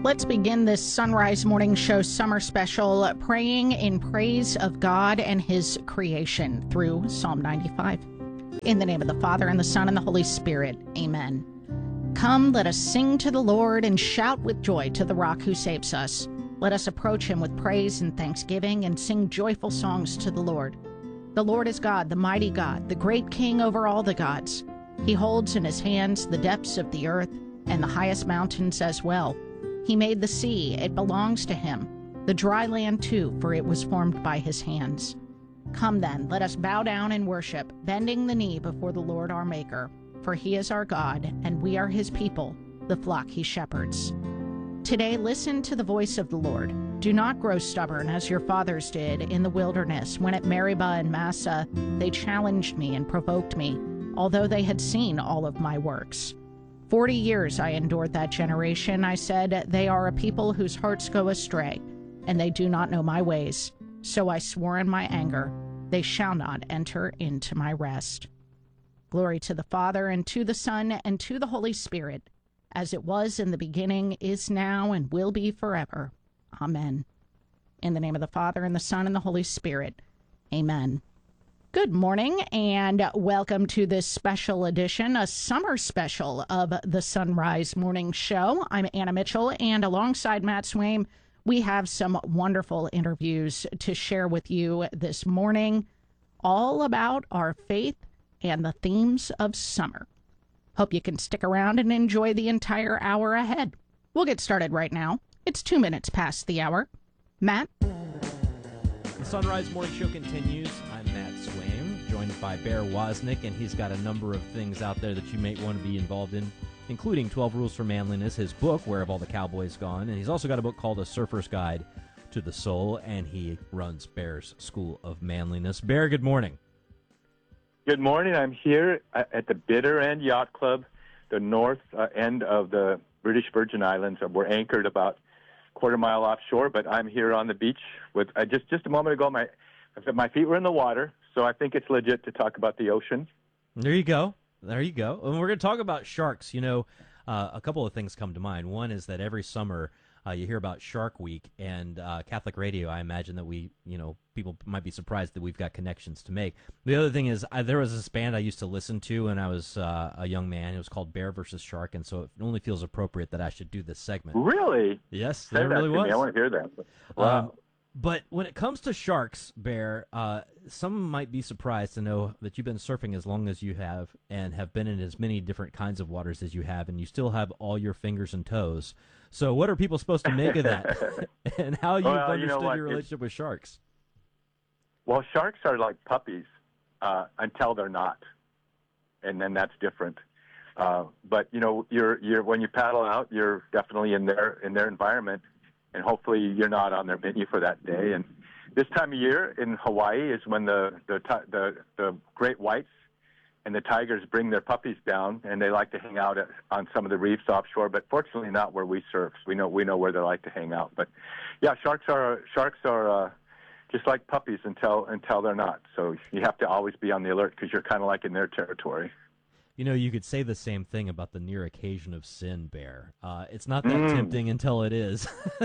Let's begin this Sunrise Morning Show summer special praying in praise of God and His creation through Psalm 95. In the name of the Father, and the Son, and the Holy Spirit. Amen. Come, let us sing to the Lord and shout with joy to the rock who saves us. Let us approach Him with praise and thanksgiving and sing joyful songs to the Lord. The Lord is God, the mighty God, the great King over all the gods. He holds in His hands the depths of the earth and the highest mountains as well. He made the sea, it belongs to Him. The dry land too, for it was formed by His hands. Come then, let us bow down and worship, bending the knee before the Lord our Maker. For He is our God, and we are His people, the flock He shepherds. Today listen to the voice of the Lord. Do not grow stubborn as your fathers did in the wilderness, when at Meribah and Massah they challenged me and provoked me, although they had seen all of my works. 40 years I endured that generation. I said, they are a people whose hearts go astray, and they do not know my ways. So I swore in my anger, they shall not enter into my rest. Glory to the Father, and to the Son, and to the Holy Spirit, as it was in the beginning, is now, and will be forever. Amen. In the name of the Father, and the Son, and the Holy Spirit. Amen. Good morning, and welcome to this special edition, a summer special of the Sunrise Morning Show. I'm Anna Mitchell, and alongside Matt Swaim, we have some wonderful interviews to share with you this morning, all about our faith and the themes of summer. Hope you can stick around and enjoy the entire hour ahead. We'll get started right now. It's 2 minutes past the hour. Matt? The Sunrise Morning Show continues. I'm Matt Swaim, joined by Bear Wozniak, and he's got a number of things out there that you may want to be involved in, including 12 Rules for Manliness, his book, Where Have All the Cowboys Gone? And he's also got a book called A Surfer's Guide to the Soul, and he runs Bear's School of Manliness. Bear, good morning. Good morning. I'm here at the Bitter End Yacht Club, the north end of the British Virgin Islands. We're anchored about quarter mile offshore, but I'm here on the beach with just a moment ago. My feet were in the water, so I think it's legit to talk about the ocean. There you go. There you go. And we're going to talk about sharks. You know, a couple of things come to mind. One is that every summer you hear about Shark Week, and Catholic radio, I imagine that people might be surprised that we've got connections to make. The other thing is there was this band I used to listen to when I was a young man. It was called Bear versus Shark, and so it only feels appropriate that I should do this segment. Really? Yes, there really was. Me. I want to hear that. Wow. But when it comes to sharks, Bear, some might be surprised to know that you've been surfing as long as you have and have been in as many different kinds of waters as you have, and you still have all your fingers and toes. So what are people supposed to make of that, and how you've understood your relationship with sharks? Well, sharks are like puppies until they're not, and then that's different. But you're when you paddle out, you're definitely in their environment, and hopefully you're not on their menu for that day. And this time of year in Hawaii is when the great whites and the tigers bring their puppies down, and they like to hang out on some of the reefs offshore, but fortunately not where we surf. We know where they like to hang out. But yeah, sharks are just like puppies until they're not. So you have to always be on the alert because you're kind of like in their territory. You know, you could say the same thing about the near occasion of sin, Bear. It's not that tempting until it is.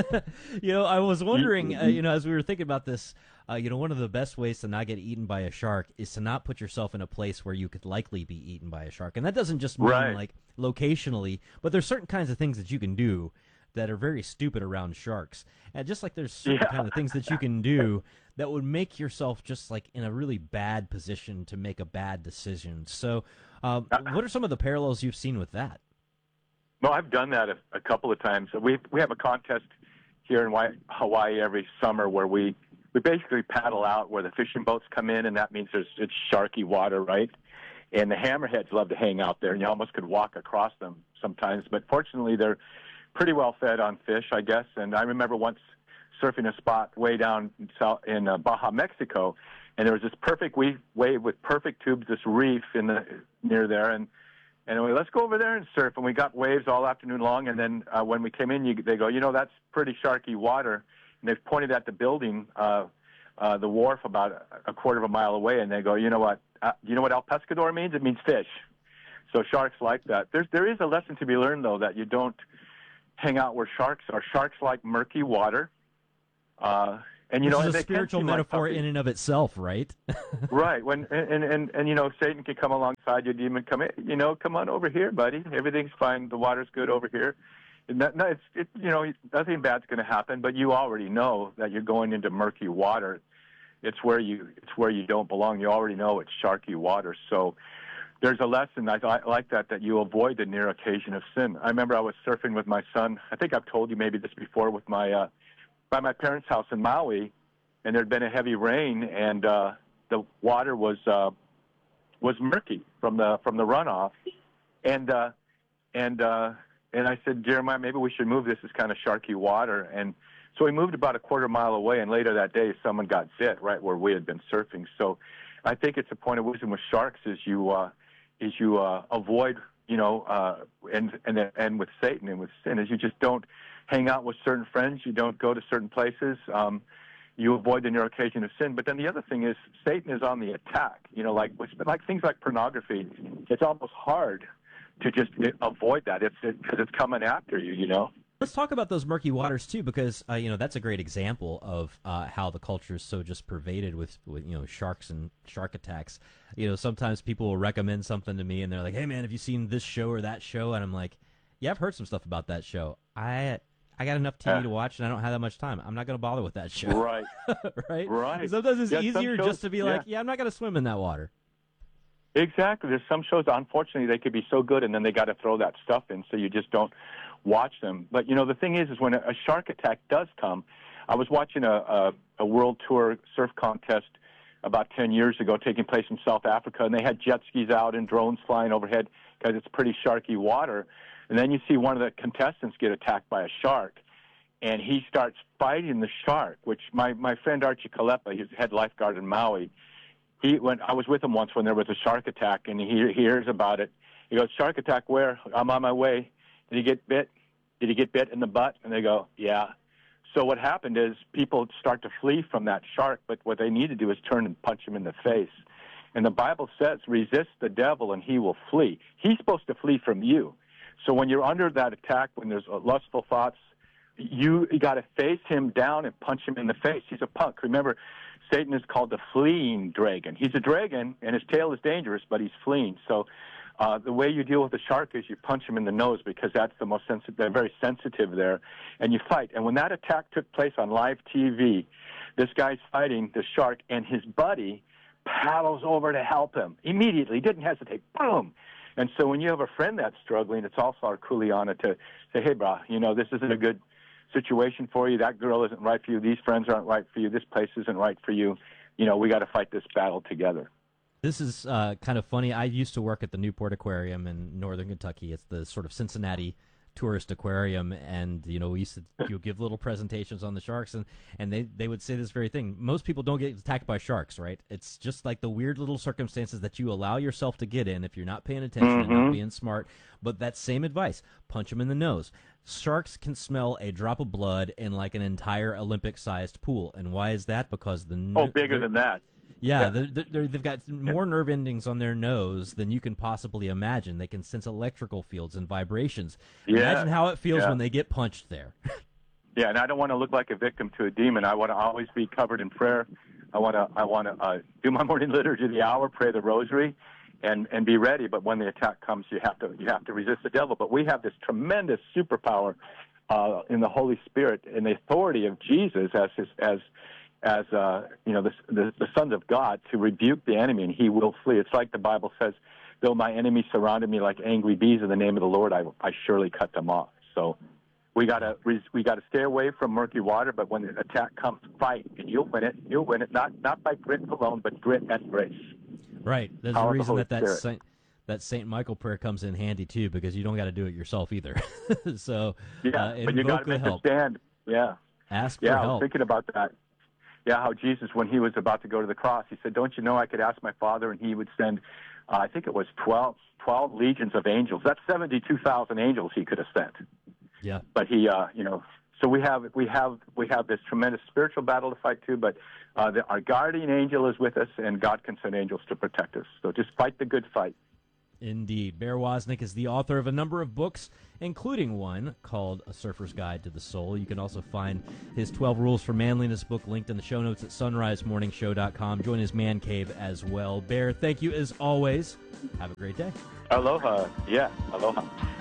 I was wondering, as we were thinking about this, one of the best ways to not get eaten by a shark is to not put yourself in a place where you could likely be eaten by a shark. And that doesn't just mean like locationally, but there's certain kinds of things that you can do that are very stupid around sharks. And just like there's certain kind of things that you can do that would make yourself just like in a really bad position to make a bad decision. So what are some of the parallels you've seen with that? Well, I've done that a couple of times. We have a contest here in Hawaii every summer where we basically paddle out where the fishing boats come in, and that means it's sharky water, right? And the hammerheads love to hang out there, and you almost could walk across them sometimes. But fortunately, they're pretty well fed on fish, I guess. And I remember once surfing a spot way down in Baja, Mexico, and there was this perfect wave with perfect tubes, this reef near there, and we let's go over there and surf. And we got waves all afternoon long. And then when we came in, they go, that's pretty sharky water. And they've pointed at the building, the wharf about a quarter of a mile away, and they go, you know what El Pescador means? It means fish. So sharks like that. There is a lesson to be learned, though, that you don't hang out where sharks are. Sharks like murky water. And you This know, is and a they spiritual can seem metaphor like puppies. in and of itself, right? Right. When and you know, Satan can come alongside you, demon come in, you know, come on over here, buddy. Everything's fine. The water's good over here. And you know, nothing bad's going to happen, but you already know that you're going into murky water. It's where you don't belong. You already know it's sharky water. So there's a lesson I like that you avoid the near occasion of sin. I remember I was surfing with my son. I think I've told you maybe this before, with my by my parents' house in Maui, and there'd been a heavy rain, and the water was murky from the runoff, and I said, Jeremiah, maybe we should move. This is kind of sharky water, and so we moved about a quarter mile away. And later that day, someone got bit right where we had been surfing. So I think it's a point of wisdom with sharks is you avoid, you know, and with Satan and with sin is you just don't hang out with certain friends. You don't go to certain places. You avoid the near occasion of sin. But then the other thing is Satan is on the attack. You know, like things like pornography. It's almost hard to just avoid that. Because it's coming after you. You know. Let's talk about those murky waters too, because you know, that's a great example of how the culture is so just pervaded with you know, sharks and shark attacks. You know, sometimes people will recommend something to me, and they're like, "Hey, man, have you seen this show or that show?" And I'm like, "Yeah, I've heard some stuff about that show. I got enough TV to watch, and I don't have that much time. I'm not going to bother with that show." Right. Right. Right. Sometimes it's easier shows, just to be like, "Yeah, I'm not going to swim in that water." Exactly. There's some shows, unfortunately, they could be so good, and then they got to throw that stuff in, so you just don't watch them. But, you know, the thing is when a shark attack does come, I was watching a World Tour surf contest about 10 years ago taking place in South Africa, and they had jet skis out and drones flying overhead because it's pretty sharky water. And then you see one of the contestants get attacked by a shark, and he starts fighting the shark, which my friend Archie Kalepa, he's head lifeguard in Maui, I was with him once when there was a shark attack, and he hears about it. He goes, "Shark attack where? I'm on my way." Did he get bit? Did he get bit in the butt? And they go, "Yeah." So what happened is people start to flee from that shark, but what they need to do is turn and punch him in the face. And the Bible says, resist the devil and he will flee. He's supposed to flee from you. So when you're under that attack, when there's lustful thoughts, you got to face him down and punch him in the face. He's a punk. Remember, Satan is called the fleeing dragon. He's a dragon, and his tail is dangerous, but he's fleeing. So the way you deal with the shark is you punch him in the nose because that's the most sensitive. They're very sensitive there, and you fight. And when that attack took place on live TV, this guy's fighting the shark, and his buddy paddles over to help him immediately. Didn't hesitate. Boom. And so when you have a friend that's struggling, it's also our kuleana to say, "Hey, brah, you know, this isn't a good situation for you. That girl isn't right for you. These friends aren't right for you. This place isn't right for you. You know, we got to fight this battle together." This is kind of funny. I used to work at the Newport Aquarium in northern Kentucky. It's the sort of Cincinnati tourist aquarium, and you know, we used to give little presentations on the sharks, and they would say this very thing. Most people don't get attacked by sharks, right? It's just like the weird little circumstances that you allow yourself to get in if you're not paying attention and not being smart. But that same advice: punch them in the nose. Sharks can smell a drop of blood in like an entire Olympic-sized pool, and why is that? Because bigger than that. Yeah, they've got more nerve endings on their nose than you can possibly imagine. They can sense electrical fields and vibrations. Yeah. Imagine how it feels when they get punched there. Yeah, and I don't want to look like a victim to a demon. I want to always be covered in prayer. I want to do my morning liturgy, the hour, pray the rosary, and be ready. But when the attack comes, you have to resist the devil. But we have this tremendous superpower in the Holy Spirit and the authority of Jesus as you know, the sons of God, to rebuke the enemy, and he will flee. It's like the Bible says, "Though my enemies surrounded me like angry bees, in the name of the Lord, I surely cut them off." So we gotta stay away from murky water. But when the attack comes, fight, and you'll win it. You'll win it not by grit alone, but grit and grace. Right. There's Power a of the reason Holy that Saint Michael prayer comes in handy too, because you don't got to do it yourself either. So yeah, but you got to make a stand. Yeah. Ask for help. help. I was thinking about that. Yeah, how Jesus, when he was about to go to the cross, he said, "Don't you know I could ask my Father and he would send, I think it was 12 legions of angels." That's 72,000 angels he could have sent. Yeah. But he, you know, so we have this tremendous spiritual battle to fight too. But our guardian angel is with us, and God can send angels to protect us. So just fight the good fight. Indeed. Bear Wozniak is the author of a number of books, including one called A Surfer's Guide to the Soul. You can also find his 12 Rules for Manliness book linked in the show notes at sunrisemorningshow.com. Join his man cave as well. Bear, thank you as always. Have a great day. Aloha. Yeah, aloha.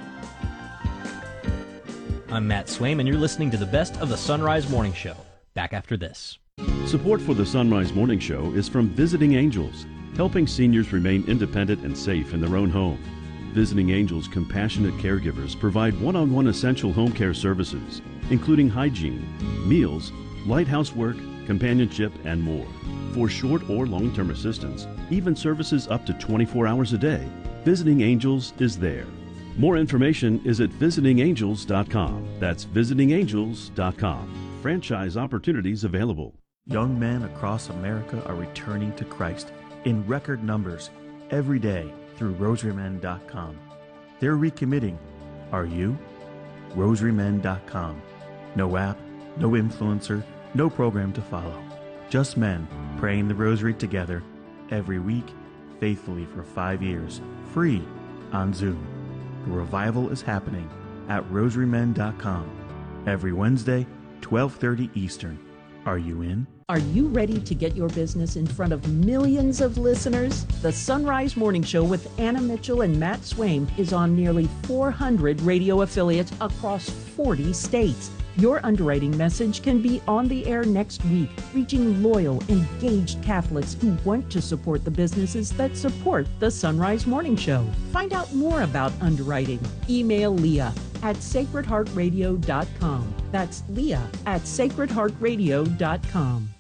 I'm Matt Swaim, and you're listening to the best of the Sunrise Morning Show. Back after this. Support for the Sunrise Morning Show is from Visiting Angels, helping seniors remain independent and safe in their own home. Visiting Angels compassionate caregivers provide one-on-one essential home care services, including hygiene, meals, light housework, companionship, and more. For short or long-term assistance, even services up to 24 hours a day, Visiting Angels is there. More information is at visitingangels.com. That's visitingangels.com. Franchise opportunities available. Young men across America are returning to Christ in record numbers every day through rosarymen.com. They're recommitting. Are you? rosarymen.com. No app, no influencer, no program to follow. Just men praying the rosary together every week, faithfully for 5 years, free on Zoom. The revival is happening at rosarymen.com every Wednesday, 12:30 Eastern. Are you in? Are you ready to get your business in front of millions of listeners? The Sunrise Morning Show with Anna Mitchell and Matt Swaim is on nearly 400 radio affiliates across 40 states. Your underwriting message can be on the air next week, reaching loyal, engaged Catholics who want to support the businesses that support the Sunrise Morning Show. Find out more about underwriting. Email Leah at sacredheartradio.com. That's Leah at sacredheartradio.com.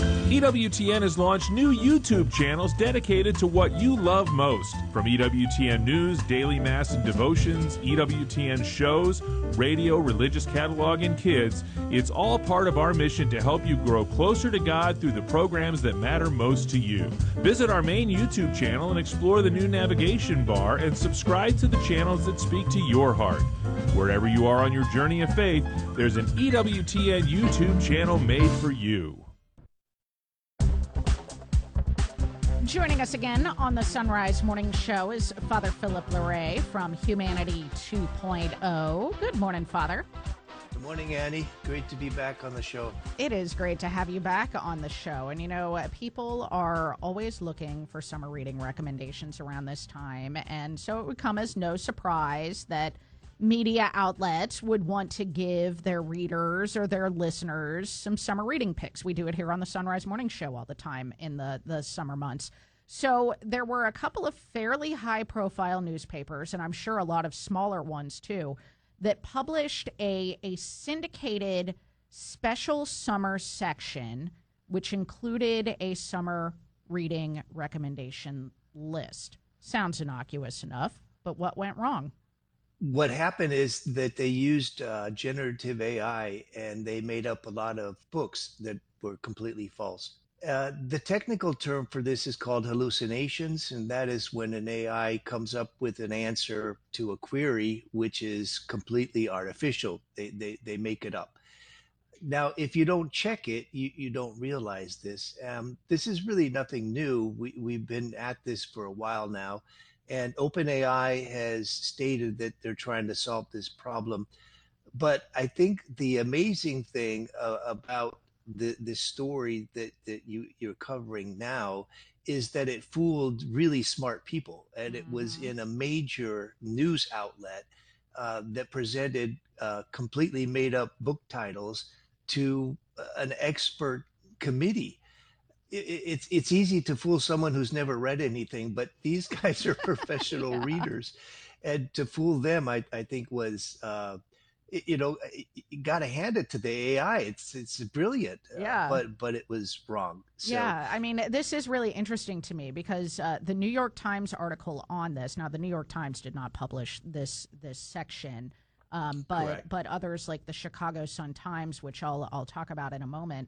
EWTN has launched new YouTube channels dedicated to what you love most. From EWTN News, Daily Mass and Devotions, EWTN shows, radio, religious catalog, and kids, it's all part of our mission to help you grow closer to God through the programs that matter most to you. Visit our main YouTube channel and explore the new navigation bar and subscribe to the channels that speak to your heart. Wherever you are on your journey of faith, there's an EWTN YouTube channel made for you. Joining us again on the Sunrise Morning Show is Father Philip Larray from Humanity 2.0. Good morning, Father. Good morning, Annie. Great to be back on the show. It is great to have you back on the show. And, you know, people are always looking for summer reading recommendations around this time. And so it would come as no surprise that media outlets would want to give their readers or their listeners some summer reading picks. We do it here on the Sunrise Morning Show all the time in the summer months. So there were a couple of fairly high-profile newspapers, and I'm sure a lot of smaller ones too, that published a syndicated special summer section, which included a summer reading recommendation list. Sounds innocuous enough, but what went wrong? What happened is that they used generative AI and they made up a lot of books that were completely false. The technical term for this is called hallucinations, and that is when an AI comes up with an answer to a query which is completely artificial. They make it up. Now, if you don't check it, you don't realize this. This is really nothing new. We've been at this for a while now. And OpenAI has stated that they're trying to solve this problem. But I think the amazing thing about this story that you're covering now is that it fooled really smart people. And it was in a major news outlet that presented completely made up book titles to an expert committee. It's easy to fool someone who's never read anything, but these guys are professional readers, and to fool them, I think was, you got to hand it to the AI. It's brilliant, but it was wrong. So, yeah, I mean, this is really interesting to me because the New York Times article on this. Now, the New York Times did not publish this section, but others like the Chicago Sun-Times, which I'll talk about in a moment,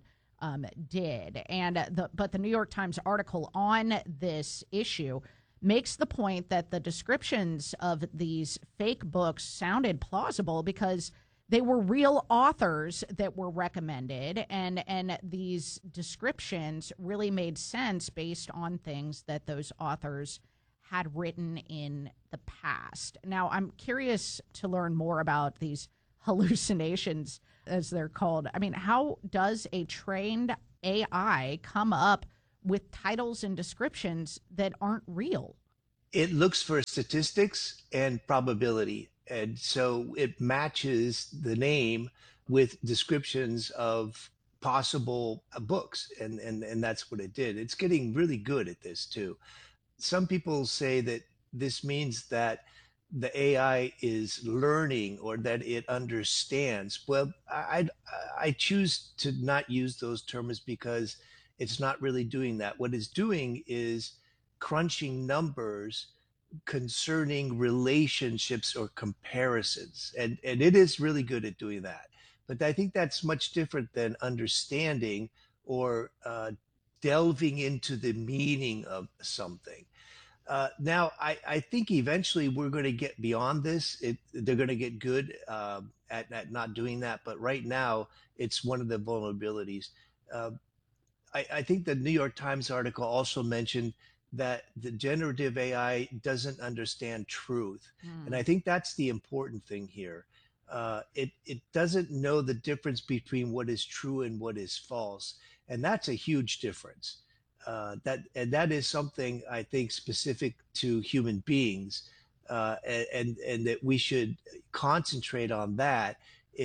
did. And the New York Times article on this issue makes the point that the descriptions of these fake books sounded plausible because they were real authors that were recommended, and these descriptions really made sense based on things that those authors had written in the past. Now, I'm curious to learn more about these hallucinations, as they're called. I mean, how does a trained AI come up with titles and descriptions that aren't real? It looks for statistics and probability. And so it matches the name with descriptions of possible books. And that's what it did. It's getting really good at this too. Some people say that this means that the AI is learning or that it understands. Well, I choose to not use those terms because it's not really doing that. What it's doing is crunching numbers concerning relationships or comparisons. And it is really good at doing that. But I think that's much different than understanding or delving into the meaning of something. Now, I think eventually we're going to get beyond this. They're going to get good at not doing that. But right now, it's one of the vulnerabilities. I think the New York Times article also mentioned that the generative AI doesn't understand truth. And I think that's the important thing here. It doesn't know the difference between what is true and what is false. And that's a huge difference. That is something I think specific to human beings, and that we should concentrate on that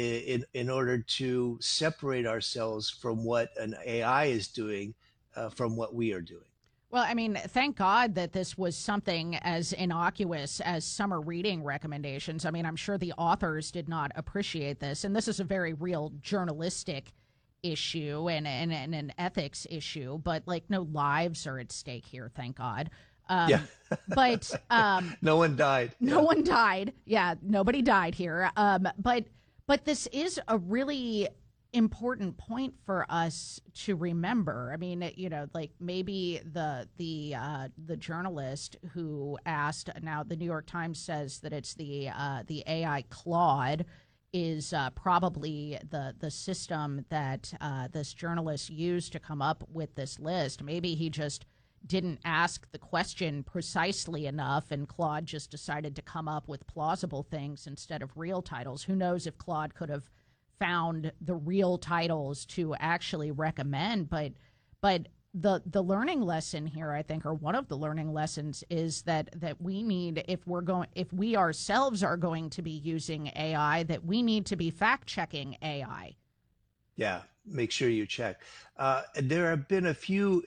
in order to separate ourselves from what an AI is doing from what we are doing. Well, I mean, thank God that this was something as innocuous as summer reading recommendations. I mean, I'm sure the authors did not appreciate this, and this is a very real journalistic issue and an ethics issue, but like no lives are at stake here, thank God. Yeah. But no one died. No one died. Yeah, nobody died here. But this is a really important point for us to remember. I mean, you know, like maybe the journalist who asked. Now, the New York Times says that it's the AI Claude is probably the system that this journalist used to come up with this list. Maybe he just didn't ask the question precisely enough, and Claude just decided to come up with plausible things instead of real titles. Who knows if Claude could have found the real titles to actually recommend, but the learning lesson here, I think, or one of the learning lessons, is that we need, if we ourselves are going to be using AI, that we need to be fact checking AI. Yeah, make sure you check. There have been a few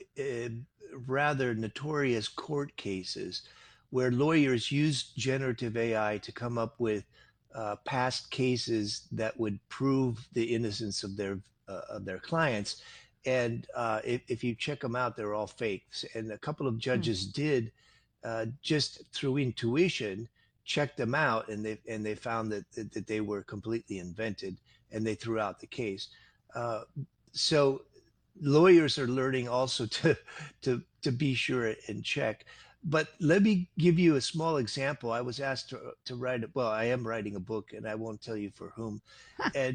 rather notorious court cases where lawyers used generative AI to come up with past cases that would prove the innocence of their clients. And if you check them out, they're all fakes. And a couple of judges did just through intuition check them out, and they found that they were completely invented, and they threw out the case. So lawyers are learning also to be sure and check. But let me give you a small example. I was asked to write. Well, I am writing a book, and I won't tell you for whom. And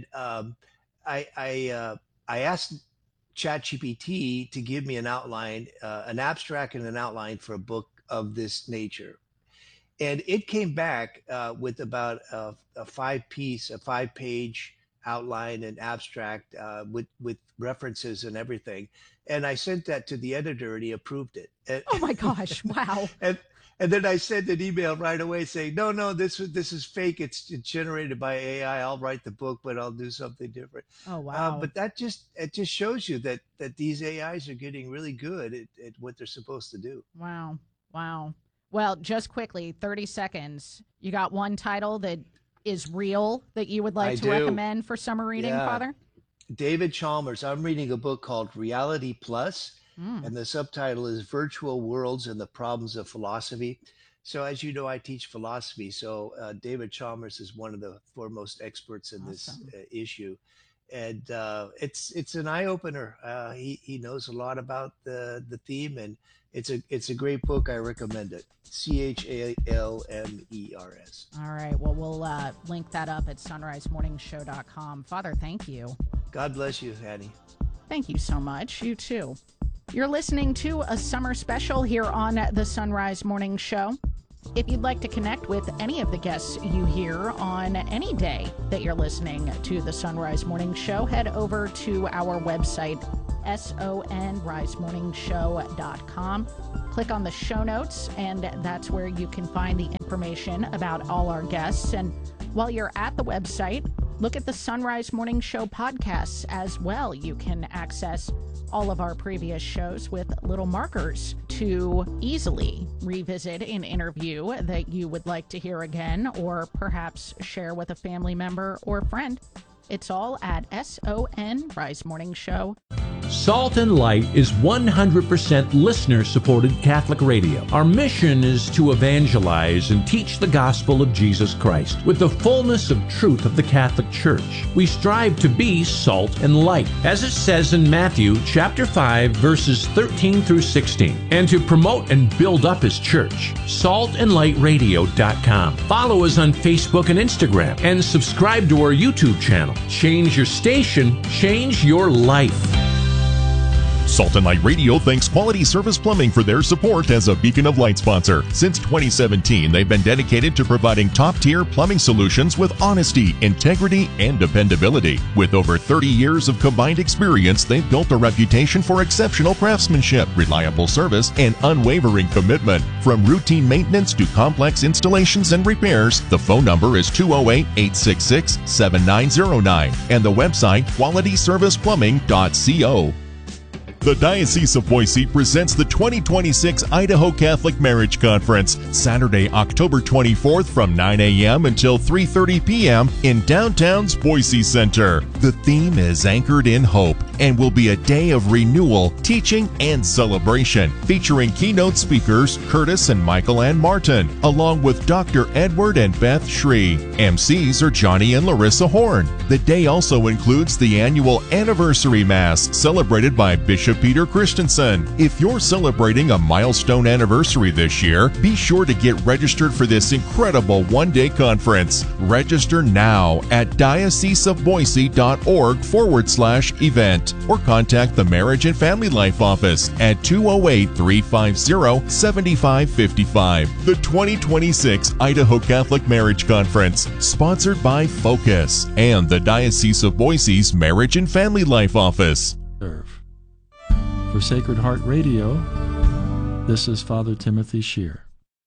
I asked ChatGPT to give me an outline, an abstract and an outline for a book of this nature. And it came back with about a 5-page outline and abstract with references and everything. And I sent that to the editor, and he approved it. And, oh my gosh! Wow. And then I sent an email right away saying, no, this is fake. It's generated by AI. I'll write the book, but I'll do something different. Oh wow! But it just shows you that these AIs are getting really good at what they're supposed to do. Wow. Well, just quickly, 30 seconds. You got one title that is real that you would like to recommend for summer reading, Father? David Chalmers. I'm reading a book called Reality Plus, and the subtitle is Virtual Worlds and the Problems of Philosophy. So as you know, I teach philosophy. So David Chalmers is one of the foremost experts in this issue. And it's an eye opener. He knows a lot about the theme, and it's a great book. I recommend it. CHALMERS. All right. Well, we'll link that up at sunrisemorningshow.com. Father, thank you. God bless you, Hattie. Thank you so much. You too. You're listening to a summer special here on the Sunrise Morning Show. If you'd like to connect with any of the guests you hear on any day that you're listening to the Sunrise Morning Show, head over to our website, sonrisemorningshow.com. Click on the show notes, and that's where you can find the information about all our guests. And while you're at the website, look at the Sunrise Morning Show podcasts as well. You can access all of our previous shows with little markers to easily revisit an interview that you would like to hear again, or perhaps share with a family member or friend. It's all at SON Rise Morning Show. Salt and Light is 100% listener-supported Catholic radio. Our mission is to evangelize and teach the gospel of Jesus Christ with the fullness of truth of the Catholic Church. We strive to be salt and light, as it says in Matthew chapter 5, verses 13 through 16, and to promote and build up His church. saltandlightradio.com. Follow us on Facebook and Instagram, and subscribe to our YouTube channel. Change your station, change your life. Salt and Light Radio thanks Quality Service Plumbing for their support as a Beacon of Light sponsor. Since 2017, they've been dedicated to providing top-tier plumbing solutions with honesty, integrity, and dependability. With over 30 years of combined experience, they've built a reputation for exceptional craftsmanship, reliable service, and unwavering commitment. From routine maintenance to complex installations and repairs, the phone number is 208-866-7909 and the website qualityserviceplumbing.co. The Diocese of Boise presents the 2026 Idaho Catholic Marriage Conference, Saturday, October 24th from 9 a.m. until 3:30 p.m. in downtown's Boise Center. The theme is Anchored in Hope and will be a day of renewal, teaching, and celebration, featuring keynote speakers Curtis and Michael Ann Martin, along with Dr. Edward and Beth Shree. MCs are Johnny and Larissa Horn. The day also includes the annual Anniversary Mass, celebrated by Bishop Peter Christensen. If you're celebrating a milestone anniversary this year, be sure to get registered for this incredible one-day conference. Register now at dioceseofboise.org/event or contact the Marriage and Family Life Office at 208-350-7555. The 2026 Idaho Catholic Marriage Conference, sponsored by Focus and the Diocese of Boise's Marriage and Family Life Office. For Sacred Heart Radio, this is Father Timothy Shear.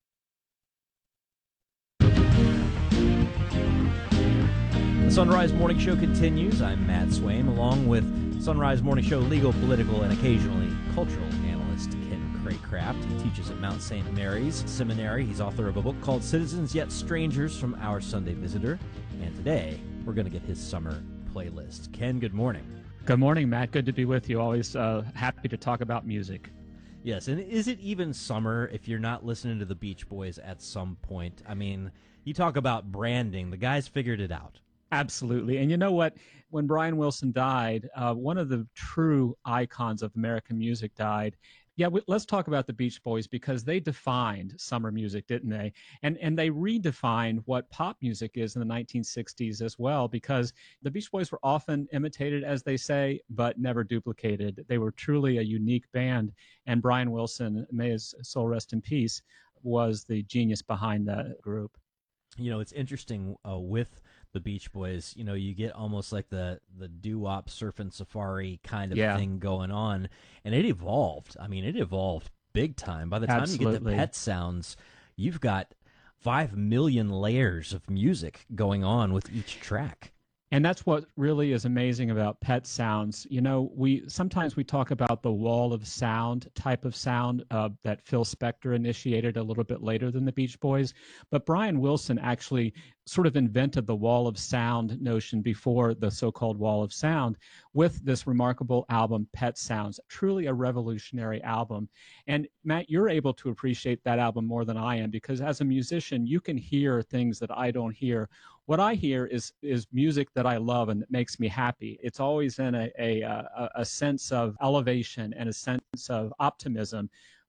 The Sunrise Morning Show continues. I'm Matt Swaim, along with Sunrise Morning Show legal, political, and occasionally cultural analyst Ken Craycraft. He teaches at Mount St. Mary's Seminary. He's author of a book called Citizens Yet Strangers from Our Sunday Visitor. And today, we're going to get his summer playlist. Ken, good morning. Good morning, Matt. Good to be with you. Always happy to talk about music. Yes, and is it even summer if you're not listening to the Beach Boys at some point? I mean, you talk about branding. The guys figured it out. Absolutely. And you know what? When Brian Wilson died, one of the true icons of American music died. Yeah, let's talk about the Beach Boys, because they defined summer music, didn't they? And they redefined what pop music is in the 1960s as well, because the Beach Boys were often imitated, as they say, but never duplicated. They were truly a unique band, and Brian Wilson, may his soul rest in peace, was the genius behind the group. You know, it's interesting with the Beach Boys, you know, you get almost like the doo-wop surfing safari kind of thing going on, and it evolved. I mean, it evolved big time. By the time you get the Pet Sounds, you've got 5 million layers of music going on with each track. And that's what really is amazing about Pet Sounds. You know, sometimes we talk about the wall of sound type of sound that Phil Spector initiated a little bit later than the Beach Boys. But Brian Wilson actually sort of invented the wall of sound notion before the so-called wall of sound with this remarkable album, Pet Sounds, truly a revolutionary album. And Matt, you're able to appreciate that album more than I am, because as a musician, you can hear things that I don't hear. What I hear is music that I love and that makes me happy. It's always in a sense of elevation and a sense of optimism.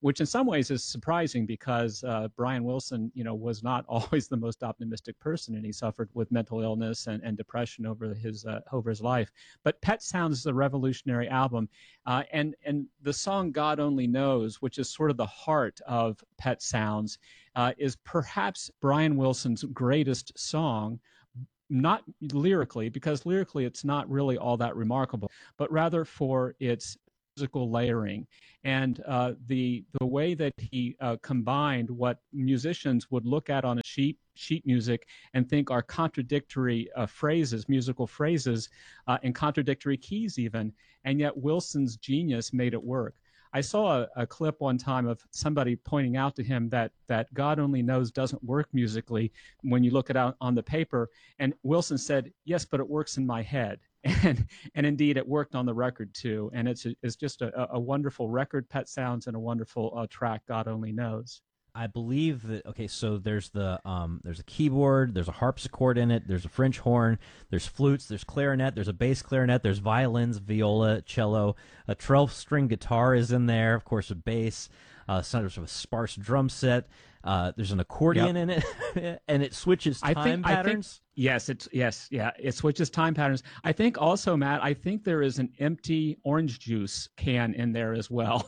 which in some ways is surprising because Brian Wilson, was not always the most optimistic person, and he suffered with mental illness and depression over his life. But Pet Sounds is a revolutionary album, and the song "God Only Knows," which is sort of the heart of Pet Sounds, is perhaps Brian Wilson's greatest song. Not lyrically, because lyrically it's not really all that remarkable, but rather for its musical layering and the way that he combined what musicians would look at on a sheet music and think are contradictory phrases, musical phrases, and contradictory keys even, and yet Wilson's genius made it work. I saw a clip one time of somebody pointing out to him that God Only Knows doesn't work musically when you look it out on the paper. And Wilson said, yes, but it works in my head. And indeed, it worked on the record, too. And it's just a wonderful record, Pet Sounds, and a wonderful track, God Only Knows. I believe that, okay, so there's a keyboard, there's a harpsichord in it, there's a French horn, there's flutes, there's clarinet, there's a bass clarinet, there's violins, viola, cello, a 12-string guitar is in there, of course a bass, sort of a sparse drum set, there's an accordion in it, and it switches time patterns. It switches time patterns. I think also, Matt, there is an empty orange juice can in there as well.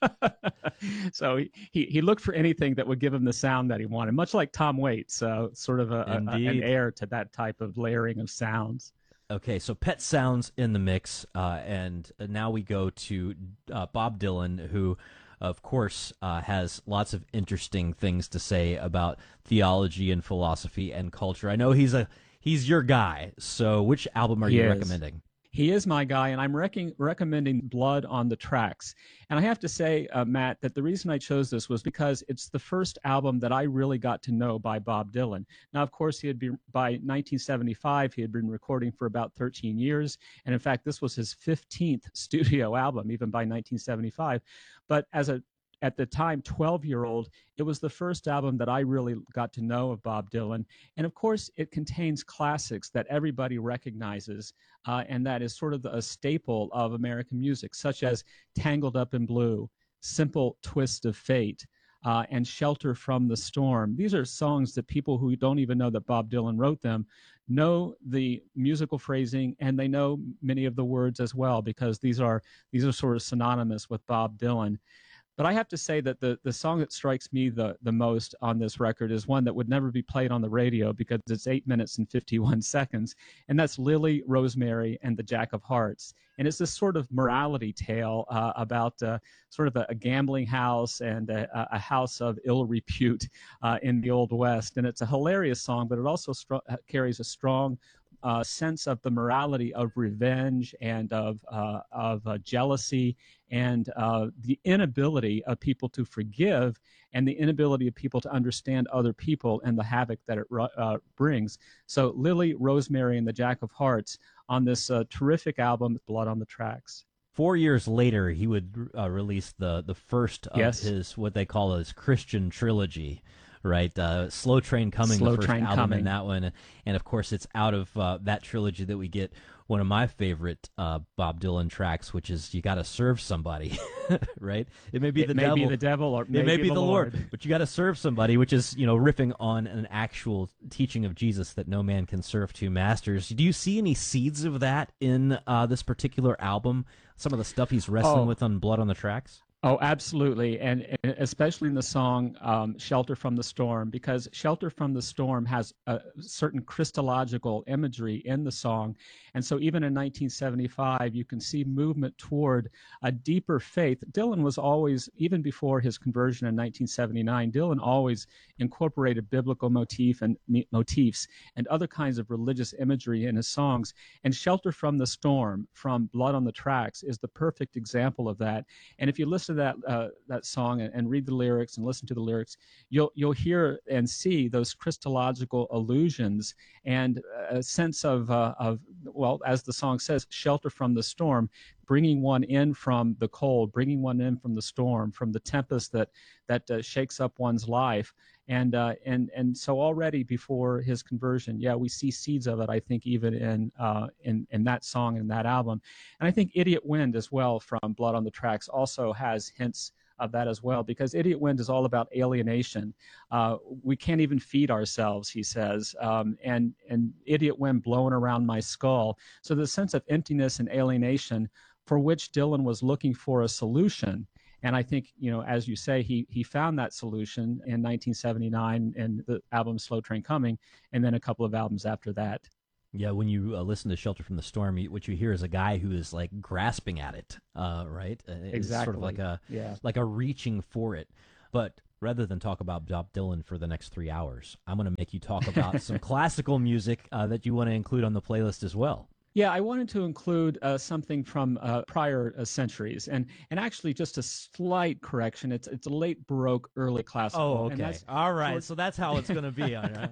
So he looked for anything that would give him the sound that he wanted, much like Tom Waits, sort of an heir to that type of layering of sounds. Okay, so Pet Sounds in the mix, and now we go to Bob Dylan, who, of course, has lots of interesting things to say about theology and philosophy and culture. I know he's your guy, so which album are you recommending? He is my guy, and I'm recommending Blood on the Tracks. And I have to say, Matt, that the reason I chose this was because it's the first album that I really got to know by Bob Dylan. Now, of course, by 1975, he had been recording for about 13 years. And in fact, this was his 15th studio album, even by 1975. But at the time, 12-year-old, it was the first album that I really got to know of Bob Dylan. And of course, it contains classics that everybody recognizes, and that is sort of a staple of American music, such as Tangled Up in Blue, Simple Twist of Fate, and Shelter from the Storm. These are songs that people who don't even know that Bob Dylan wrote them know the musical phrasing, and they know many of the words as well, because these are sort of synonymous with Bob Dylan. But I have to say that the song that strikes me the most on this record is one that would never be played on the radio because it's 8 minutes and 51 seconds, and that's Lily, Rosemary, and the Jack of Hearts. And it's this sort of morality tale about sort of a gambling house and a house of ill repute in the Old West. And it's a hilarious song, but it also carries a strong sense of the morality of revenge and of jealousy and the inability of people to forgive and the inability of people to understand other people and the havoc that it brings. So Lily, Rosemary, and the Jack of Hearts on this terrific album, Blood on the Tracks. 4 years later, he would release the first of his, what they call his Christian trilogy. Right, Slow Train Coming, the first album in that one, and of course it's out of that trilogy that we get one of my favorite Bob Dylan tracks, which is "You Got to Serve Somebody," right? It may be the devil, or it may be the Lord, but you got to serve somebody, which is riffing on an actual teaching of Jesus that no man can serve two masters. Do you see any seeds of that in this particular album? Some of the stuff he's wrestling with on Blood on the Tracks. Oh, absolutely, and especially in the song Shelter from the Storm, because Shelter from the Storm has a certain Christological imagery in the song. And so even in 1975, you can see movement toward a deeper faith. Dylan was always, even before his conversion in 1979, Dylan always incorporated biblical motifs and other kinds of religious imagery in his songs. And Shelter from the Storm from Blood on the Tracks is the perfect example of that. And if you listen to that song and read the lyrics and listen to the lyrics, you'll hear and see those Christological allusions and a sense of well, as the song says, shelter from the storm, bringing one in from the cold, bringing one in from the storm, from the tempest that shakes up one's life. And so already before his conversion, we see seeds of it, I think, even in that song and that album. And I think Idiot Wind as well from Blood on the Tracks also has hints of that as well, because Idiot Wind is all about alienation. We can't even feed ourselves, he says, and idiot wind blowing around my skull. So the sense of emptiness and alienation for which Dylan was looking for a solution. And I think, as you say, he found that solution in 1979 in the album Slow Train Coming, and then a couple of albums after that. Yeah, when you listen to Shelter from the Storm, what you hear is a guy who is like grasping at it, right? Exactly. It's sort of like a reaching for it. But rather than talk about Bob Dylan for the next 3 hours, I'm going to make you talk about some classical music that you want to include on the playlist as well. Yeah, I wanted to include something from prior centuries, and actually just a slight correction. It's a late Baroque, early classical. Oh, okay. All right. So that's how it's going to be. All right.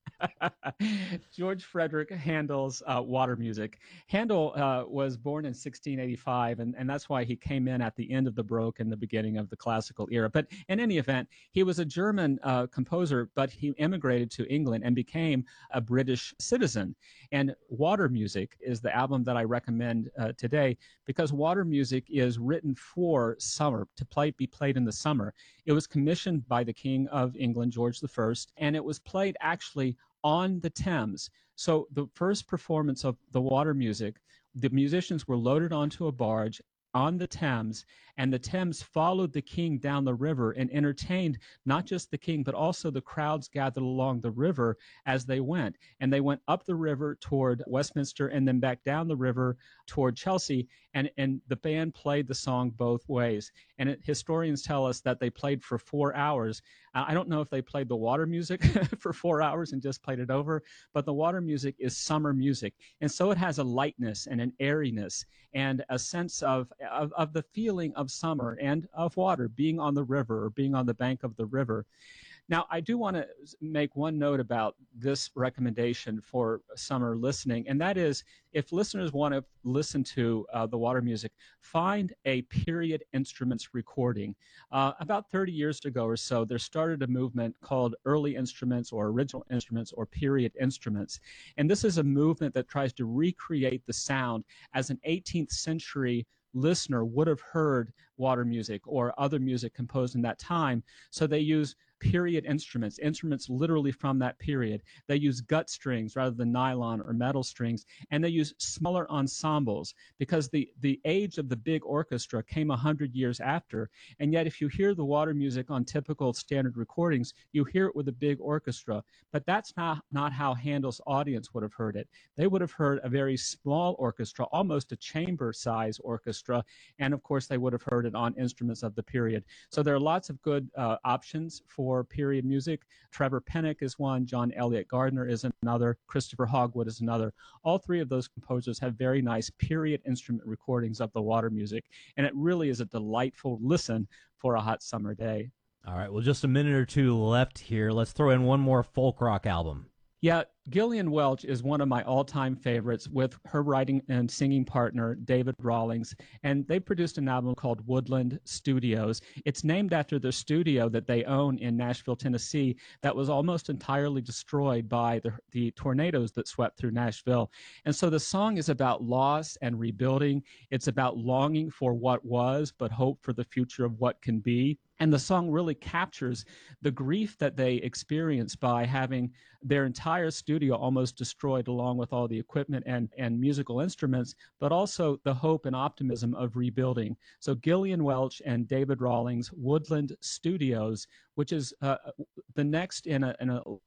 George Frederick Handel's Water Music. Handel was born in 1685, and that's why he came in at the end of the Baroque and the beginning of the classical era. But in any event, he was a German composer, but he immigrated to England and became a British citizen. And Water Music is the album that I recommend today, because Water Music is written for summer, to be played in the summer. It was commissioned by the King of England, George I, and it was played actually on the Thames. So the first performance of the Water Music, the musicians were loaded onto a barge on the Thames, and the Thames followed the king down the river and entertained not just the king, but also the crowds gathered along the river as they went. And they went up the river toward Westminster and then back down the river toward Chelsea, and the band played the song both ways. And historians tell us that they played for 4 hours. I don't know if they played the Water Music for 4 hours and just played it over, but the Water Music is summer music. And so it has a lightness and an airiness and a sense of the feeling of summer and of water, being on the river or being on the bank of the river. Now, I do want to make one note about this recommendation for summer listening, and that is, if listeners want to listen to the Water Music, find a period instruments recording. About 30 years ago or so, there started a movement called early instruments or original instruments or period instruments. And this is a movement that tries to recreate the sound as an 18th century listener would have heard water music or other music composed in that time. So they use period instruments literally from that period. They use gut strings rather than nylon or metal strings, and they use smaller ensembles because the age of the big orchestra came 100 years after. And yet if you hear the Water Music on typical standard recordings, you hear it with a big orchestra. But that's not how Handel's audience would have heard it. They would have heard a very small orchestra, almost a chamber size orchestra, and of course they would have heard it on instruments of the period. So there are lots of good options for period music. Trevor Pennock is one, John Elliott Gardner is another, Christopher Hogwood is another. All three of those composers have very nice period instrument recordings of the Water Music, and it really is a delightful listen for a hot summer day. All right, well, just a minute or two left here. Let's throw in one more folk rock album. Yeah, Gillian Welch is one of my all-time favorites, with her writing and singing partner, David Rawlings, and they produced an album called Woodland Studios. It's named after their studio that they own in Nashville, Tennessee, that was almost entirely destroyed by the tornadoes that swept through Nashville. And so the song is about loss and rebuilding. It's about longing for what was, but hope for the future of what can be. And the song really captures the grief that they experienced by having their entire studio almost destroyed, along with all the equipment and musical instruments, but also the hope and optimism of rebuilding. So Gillian Welch and David Rawlings, Woodland Studios, which is the next in a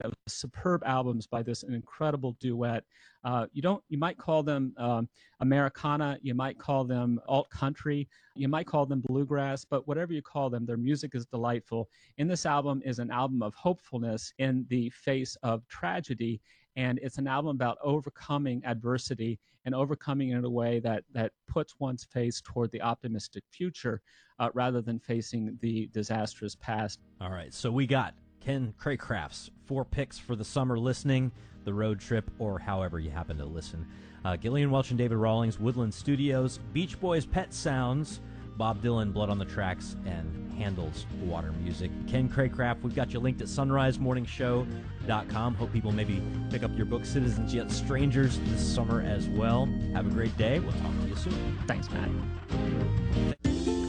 superb albums by this incredible duet. You might call them Americana, you might call them alt country, you might call them bluegrass, but whatever you call them, their music is delightful. And this album is an album of hopefulness in the face of tragedy, and it's an album about overcoming adversity and overcoming it in a way that puts one's face toward the optimistic future rather than facing the disastrous past. All right, so we got Ken Craycraft's 4 picks for the summer listening, the road trip, or however you happen to listen. Gillian Welch and David Rawlings, Woodland Studios, Beach Boys, Pet Sounds, Bob Dylan, Blood on the Tracks, and Handel's Water Music. Ken Craycraft, we've got you linked at sunrisemorningshow.com. Hope people maybe pick up your book, Citizens Yet Strangers, this summer as well. Have a great day. We'll talk to you soon. Thanks, Matt.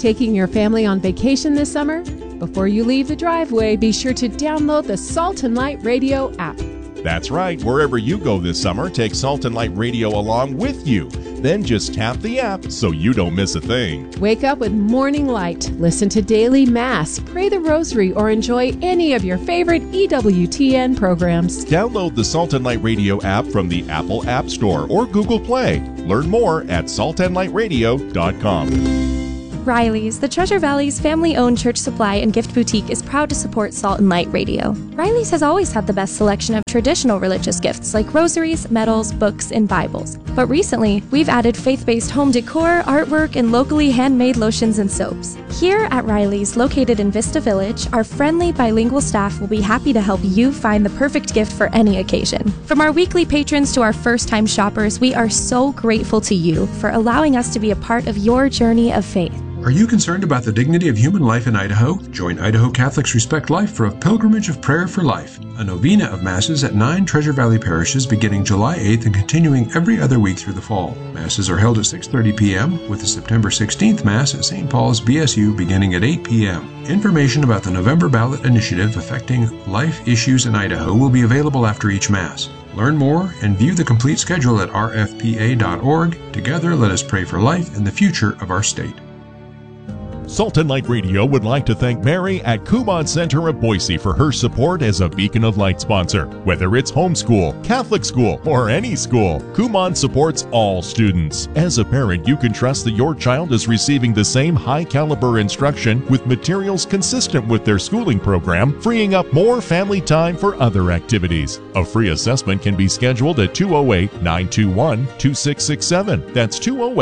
Taking your family on vacation this summer? Before you leave the driveway, be sure to download the Salt and Light Radio app. That's right. Wherever you go this summer, take Salt and Light Radio along with you. Then just tap the app so you don't miss a thing. Wake up with Morning Light, listen to Daily Mass, pray the Rosary, or enjoy any of your favorite EWTN programs. Download the Salt and Light Radio app from the Apple App Store or Google Play. Learn more at saltandlightradio.com. Riley's, the Treasure Valley's family-owned church supply and gift boutique, is proud to support Salt and Light Radio. Riley's has always had the best selection of traditional religious gifts like rosaries, medals, books, and Bibles. But recently, we've added faith-based home decor, artwork, and locally handmade lotions and soaps. Here at Riley's, located in Vista Village, our friendly bilingual staff will be happy to help you find the perfect gift for any occasion. From our weekly patrons to our first-time shoppers, we are so grateful to you for allowing us to be a part of your journey of faith. Are you concerned about the dignity of human life in Idaho? Join Idaho Catholics Respect Life for a pilgrimage of prayer for life, a novena of masses at 9 Treasure Valley parishes beginning July 8th and continuing every other week through the fall. Masses are held at 6:30 p.m. with the September 16th Mass at St. Paul's BSU beginning at 8 p.m. Information about the November ballot initiative affecting life issues in Idaho will be available after each Mass. Learn more and view the complete schedule at rfpa.org. Together, let us pray for life and the future of our state. Salt and Light Radio would like to thank Mary at Kumon Center of Boise for her support as a Beacon of Light sponsor. Whether it's homeschool, Catholic school, or any school, Kumon supports all students. As a parent, you can trust that your child is receiving the same high-caliber instruction with materials consistent with their schooling program, freeing up more family time for other activities. A free assessment can be scheduled at 208-921-2667. That's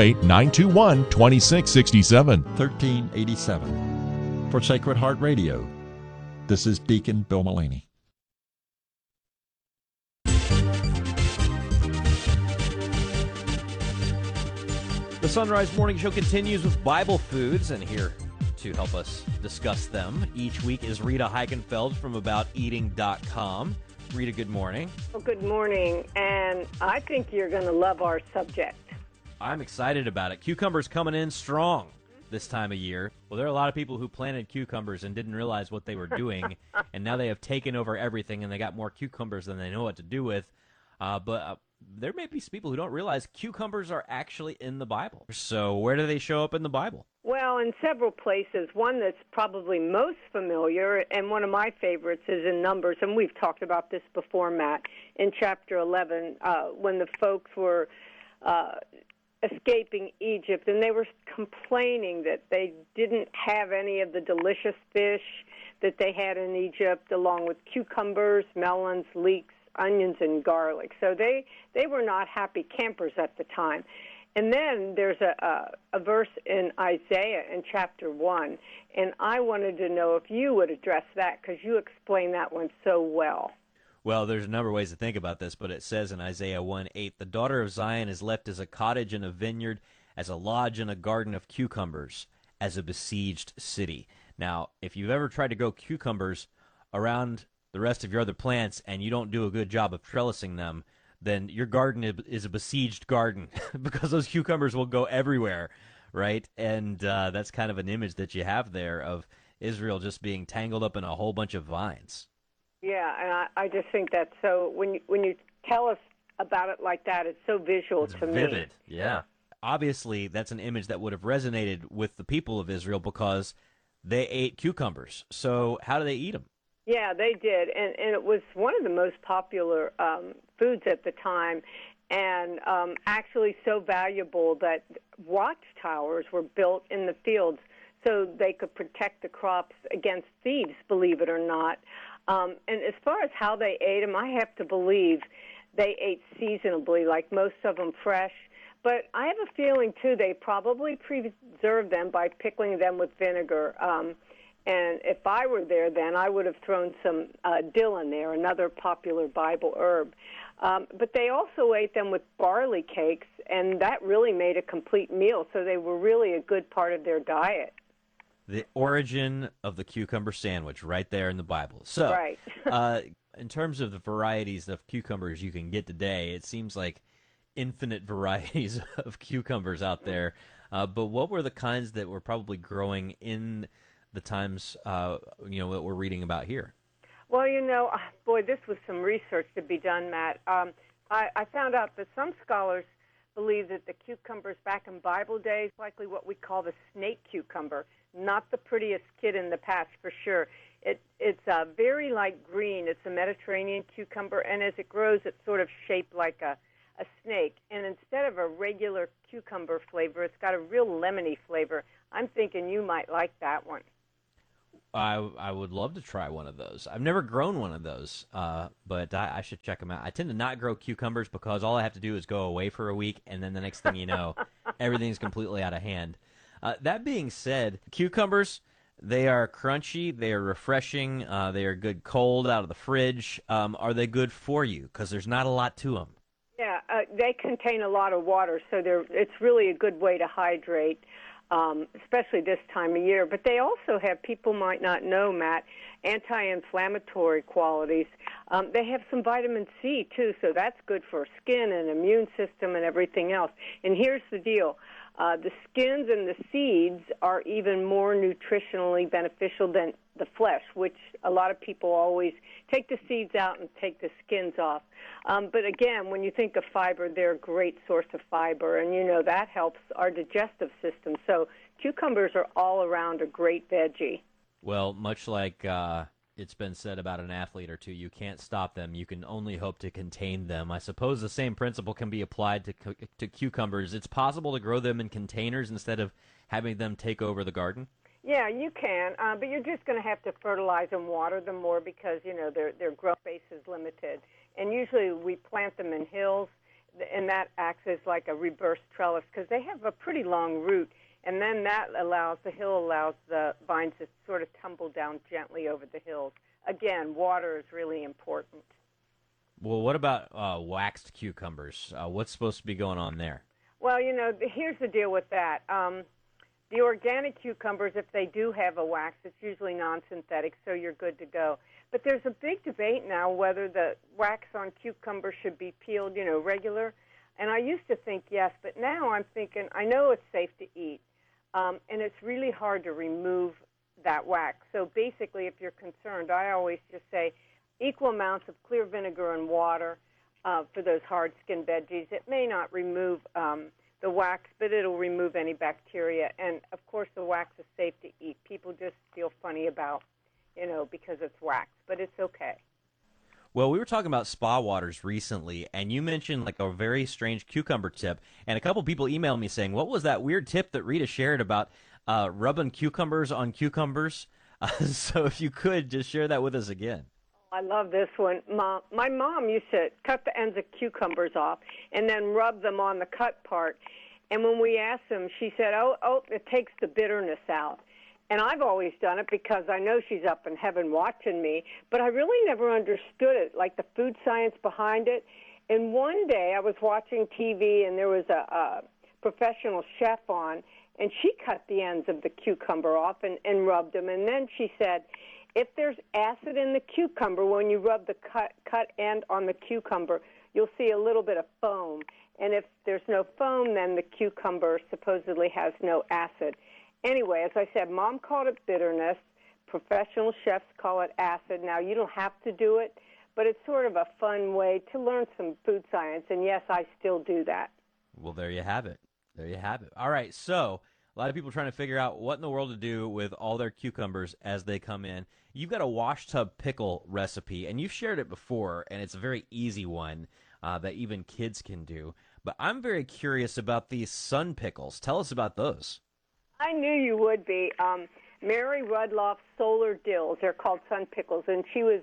208-921-2667. 1387. For Sacred Heart Radio, this is Deacon Bill Mullaney. The Sunrise Morning Show continues with Bible Foods, and here to help us discuss them each week is Rita Heikenfeld from AboutEating.com. Rita, good morning. Well, good morning, and I think you're going to love our subject. I'm excited about it. Cucumbers coming in strong this time of year. Well, there are a lot of people who planted cucumbers and didn't realize what they were doing, and now they have taken over everything, and they got more cucumbers than they know what to do with. But there may be some people who don't realize cucumbers are actually in the Bible. So where do they show up in the Bible? Well, in several places. One that's probably most familiar, and one of my favorites, is in Numbers, and we've talked about this before, Matt, in chapter 11, when the folks were escaping Egypt, and they were complaining that they didn't have any of the delicious fish that they had in Egypt, along with cucumbers, melons, leeks, onions, and garlic. So they were not happy campers at the time. And then there's a verse in Isaiah in chapter 1, and I wanted to know if you would address that, because you explained that one so well. Well, there's a number of ways to think about this, but it says in Isaiah 1:8, "The daughter of Zion is left as a cottage in a vineyard, as a lodge in a garden of cucumbers, as a besieged city." Now, if you've ever tried to grow cucumbers around the rest of your other plants and you don't do a good job of trellising them, then your garden is a besieged garden because those cucumbers will go everywhere, right? And that's kind of an image that you have there of Israel just being tangled up in a whole bunch of vines. Yeah, and I just think that's so, when you tell us about it like that, it's so visual to me. Vivid, yeah. Obviously, that's an image that would have resonated with the people of Israel because they ate cucumbers. So how do they eat them? Yeah, they did, and it was one of the most popular foods at the time, and actually so valuable that watchtowers were built in the fields so they could protect the crops against thieves, believe it or not. And as far as how they ate them, I have to believe they ate seasonably, like most of them fresh. But I have a feeling, too, they probably preserved them by pickling them with vinegar. And if I were there then, I would have thrown some dill in there, another popular Bible herb. But they also ate them with barley cakes, and that really made a complete meal. So they were really a good part of their diet. The origin of the cucumber sandwich right there in the Bible. So, right. In terms of the varieties of cucumbers you can get today, it seems like infinite varieties of cucumbers out there. But what were the kinds that were probably growing in the times, that we're reading about here? Well, boy, this was some research to be done, Matt. I found out that some scholars believe that the cucumbers back in Bible days, likely what we call the snake cucumber, not the prettiest kid in the patch for sure. It's very light green. It's a Mediterranean cucumber, and as it grows, it's sort of shaped like a snake. And instead of a regular cucumber flavor, it's got a real lemony flavor. I'm thinking you might like that one. I would love to try one of those. I've never grown one of those, but I should check them out. I tend to not grow cucumbers because all I have to do is go away for a week, and then the next thing you know, everything's completely out of hand. That being said, cucumbers, they are crunchy, they are refreshing, they are good cold out of the fridge. Are they good for you? Because there's not a lot to them. Yeah, they contain a lot of water, so it's really a good way to hydrate. Especially this time of year. But they also have, people might not know, Matt, anti-inflammatory qualities. They have some vitamin C, too, so that's good for skin and immune system and everything else. And here's the deal. The skins and the seeds are even more nutritionally beneficial than the flesh, which a lot of people always take the seeds out and take the skins off. But again, when you think of fiber, they're a great source of fiber, and that helps our digestive system. So cucumbers are all around a great veggie. Well, much like it's been said about an athlete or two, you can't stop them. You can only hope to contain them. I suppose the same principle can be applied to cucumbers. It's possible to grow them in containers instead of having them take over the garden? Yeah, you can, but you're just going to have to fertilize and water them more because, their growth space is limited. And usually we plant them in hills, and that acts as like a reverse trellis because they have a pretty long root. And then the hill allows the vines to sort of tumble down gently over the hills. Again, water is really important. Well, what about waxed cucumbers? What's supposed to be going on there? Well, here's the deal with that. The organic cucumbers, if they do have a wax, it's usually non-synthetic, so you're good to go. But there's a big debate now whether the wax on cucumber should be peeled, regular. And I used to think yes, but now I'm thinking I know it's safe to eat. And it's really hard to remove that wax. So basically, if you're concerned, I always just say equal amounts of clear vinegar and water for those hard-skinned veggies. It may not remove the wax, but it'll remove any bacteria. And, of course, the wax is safe to eat. People just feel funny about, because it's wax, but it's okay. Well, we were talking about spa waters recently, and you mentioned like a very strange cucumber tip, and a couple people emailed me saying, what was that weird tip that Rita shared about rubbing cucumbers on cucumbers? So if you could, just share that with us again. I love this one. My mom used to cut the ends of cucumbers off and then rub them on the cut part. And when we asked them, she said, oh, it takes the bitterness out. And I've always done it because I know she's up in heaven watching me, but I really never understood it, like the food science behind it. And one day I was watching TV, and there was a professional chef on, and she cut the ends of the cucumber off and rubbed them. And then she said, if there's acid in the cucumber, when you rub the cut end on the cucumber, you'll see a little bit of foam. And if there's no foam, then the cucumber supposedly has no acid. Anyway, as I said, Mom called it bitterness. Professional chefs call it acid. Now, you don't have to do it, but it's sort of a fun way to learn some food science. And, yes, I still do that. Well, there you have it. There you have it. All right, so a lot of people trying to figure out what in the world to do with all their cucumbers as they come in. You've got a wash tub pickle recipe, and you've shared it before, and it's a very easy one that even kids can do. But I'm very curious about these sun pickles. Tell us about those. I knew you would be. Mary Rudloff's Solar Dills, they're called sun pickles, and she was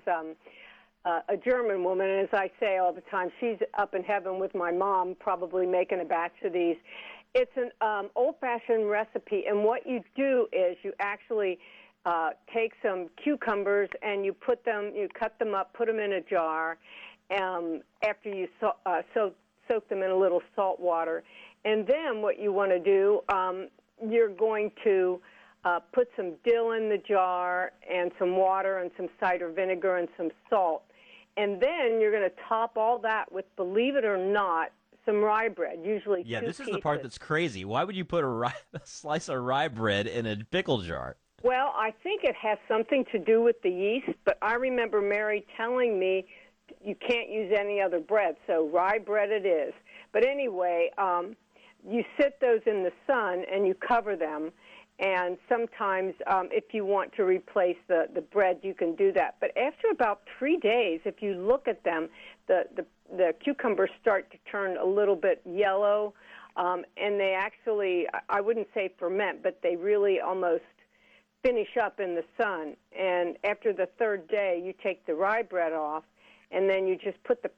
a German woman, and as I say all the time, she's up in heaven with my mom probably making a batch of these. It's an old-fashioned recipe, and what you do is you actually take some cucumbers and you cut them up, put them in a jar after you soak them in a little salt water. And then what you want to do, you're going to put some dill in the jar and some water and some cider vinegar and some salt. And then you're going to top all that with, believe it or not, some rye bread, usually Yeah, 2 this is pieces. the part that's crazy. Why would you put a slice of rye bread in a pickle jar? Well, I think it has something to do with the yeast, but I remember Mary telling me you can't use any other bread, so rye bread it is. But anyway, you sit those in the sun and you cover them, and sometimes if you want to replace the bread, you can do that. But after about 3 days, if you look at them, the cucumbers start to turn a little bit yellow, and they actually, I wouldn't say ferment, but they really almost finish up in the sun. And after the 3rd day, you take the rye bread off, and then you just put the